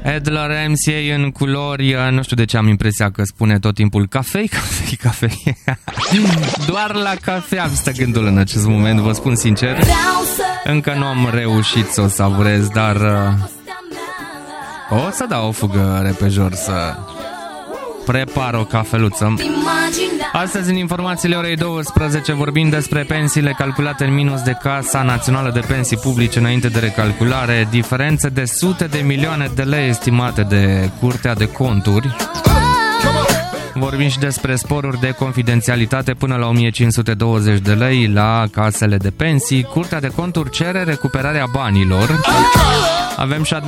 Adler MCA în culori, nu știu de ce am impresia că spune tot timpul cafei. Doar la cafea am stă gândul în acest moment, vă spun sincer. Încă nu am reușit să o savurez, dar o să dau o fugă repejor să prepar o cafeluță. Astăzi, în informațiile orei 12, vorbim despre pensiile calculate în minus de Casa Națională de Pensii Publice înainte de recalculare, diferențe de sute de milioane de lei estimate de Curtea de Conturi. Vorbim și despre sporuri de confidențialitate până la 1520 de lei la casele de pensii. Curtea de Conturi cere recuperarea banilor. Avem și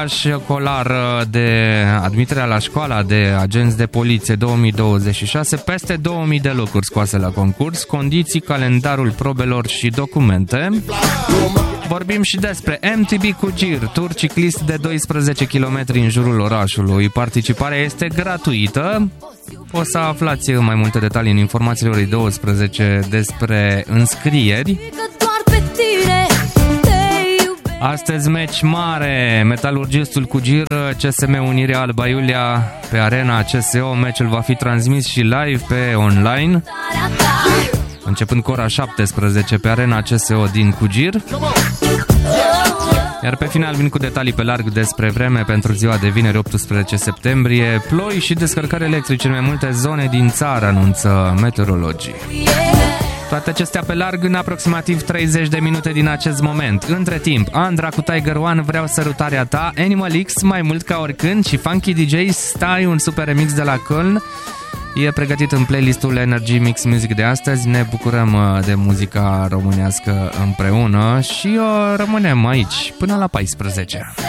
admiterea la școala de agenți de poliție 2026, peste 2000 de locuri scoase la concurs, condiții, calendarul probelor și documente. Vorbim și despre MTB cu Gir, tur ciclist de 12 km în jurul orașului. Participarea este gratuită. O să aflați mai multe detalii în informațiile orei 12 despre înscrieri. Astăzi meci mare, Metalurgistul cu Gir, CSM Unirea Alba Iulia pe Arena CSO. Meciul va fi transmis și live pe online, începând cu ora 17 pe Arena CSO din Cugir. Iar pe final vin cu detalii pe larg despre vreme pentru ziua de vineri 18 septembrie. Ploi și descărcări electrice în mai multe zone din țară, anunță meteorologii. Toate acestea pe larg în aproximativ 30 de minute din acest moment. Între timp, Andra cu Tiger One, Vreau sărutarea ta, Animal X, Mai mult ca oricând și Funky DJ Stai, un super remix de la Köln. E pregătit în playlistul Energy Mix Music de astăzi. Ne bucurăm de muzica românească împreună și rămânem aici până la 14.